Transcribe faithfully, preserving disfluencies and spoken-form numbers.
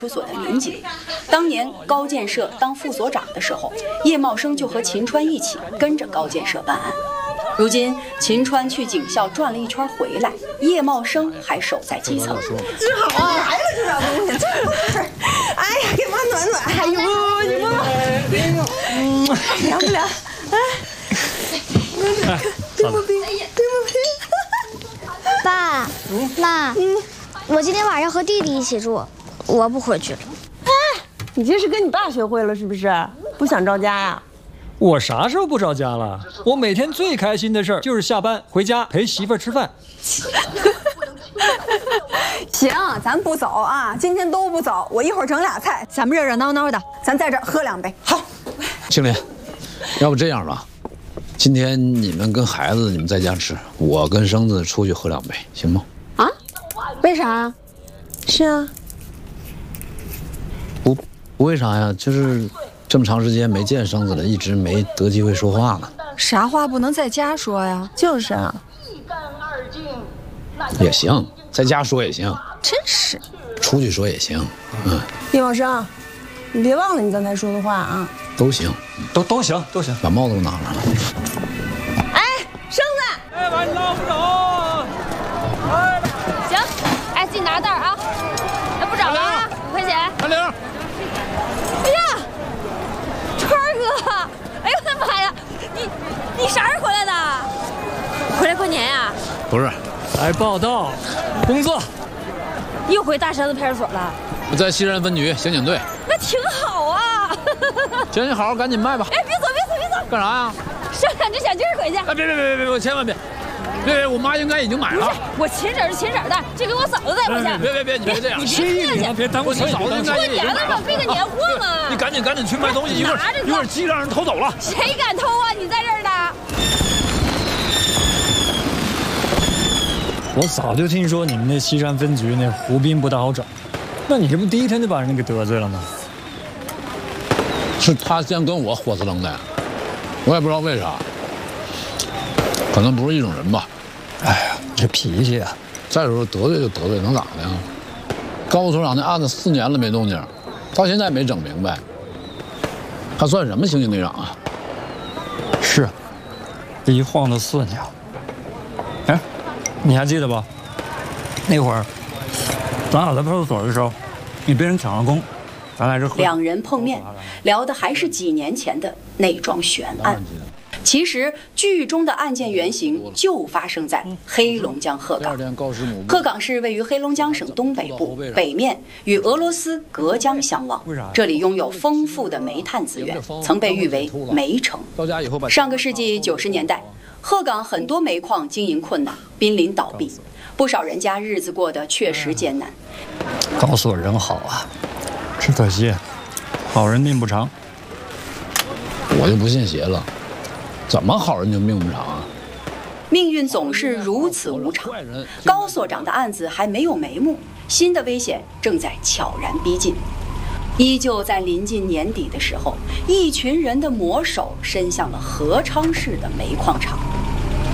出所的民警，当年高建设当副所长的时候，叶茂生就和秦川一起跟着高建设办案。如今秦川去警校转了一圈回来，叶茂生还守在基层。 真好啊，来了这点东西，哎呀，给妈暖暖，哎呦，你妈，哎呦，嗯，凉不凉？哎，冰不冰？冰不冰？ 爸妈，嗯，我今天晚上和弟弟一起住。 我不回去了。 哎，你这是跟你爸学会了是不是？不想着家呀？ 我啥时候不着家了？我每天最开心的事儿就是下班回家陪媳妇儿吃饭。 行，咱不走啊，今天都不走。我一会儿整俩菜，咱们热热闹闹的，咱在这儿喝两杯。好， 青林，要不这样吧，今天你们跟孩子你们在家吃，我跟生子出去喝两杯，行吗？ 啊？为啥？是啊。 不不为啥呀？就是这么长时间没见生子了，一直没得机会说话呢。 啥话不能在家说呀？就是啊。 也行，在家说也行。 真是。 出去说也行。嗯。 叶茂生，你别忘了你刚才说的话啊。 都行， 都都行，都行。 把帽子都拿上了。 哎，生子。 哎，把你拉不走。 哎。行，哎，自己拿袋啊。要不找了啊，五块钱。 阿玲。 哎呀，川哥！哎呦我的妈呀，你你啥时候回来的？回来过年呀？ 不是， 来报道，工作。 又回大山子派出所了？ 我在西山分局刑警队。 那挺好啊。 行，你好好赶紧卖吧。 哎，别走别走别走！ 干啥呀？ 上两只小鸡儿回去。 哎，别别别别别，我千万别！别别，我妈应该已经买了。 不是，我秦婶是秦婶的，这给我嫂子带回去。 别别别，你别这样， 你别客气， 别耽误我嫂子应该已经买了。 备个年货嘛。 你赶紧赶紧去卖东西，一会儿一会儿鸡让人偷走了。 谁敢偷啊？你在这儿呢。 我早就听说你们那西山分局那胡斌不大好找，那你这不第一天就把人给得罪了吗？ 是他先跟我火死扔的，我也不知道为啥。 可能不是一种人吧， 哎呀，这脾气啊！ 再说得罪就得罪，能咋的呀？高所长那案子四年了没动静，到现在没整明白，他算什么刑警队长啊？ 是，这一晃都四年了。哎，你还记得吧？那会儿咱俩在派出所的时候，你被人抢了功，咱来这喝。 两人碰面，聊的还是几年前的那桩悬案。 其实，剧中的案件原型就发生在黑龙江鹤岗。鹤岗市位于黑龙江省东北部，北面与俄罗斯隔江相望。这里拥有丰富的煤炭资源，曾被誉为“煤城”。上个世纪九十年代，鹤岗很多煤矿经营困难，濒临倒闭，不少人家日子过得确实艰难。 高所人好啊，只可惜好人命不长。 我就不信邪了。 怎么好人就命不长啊？ 命运总是如此无常。高所长的案子还没有眉目，新的危险正在悄然逼近。依旧在临近年底的时候，一群人的魔手伸向了合昌市的煤矿厂。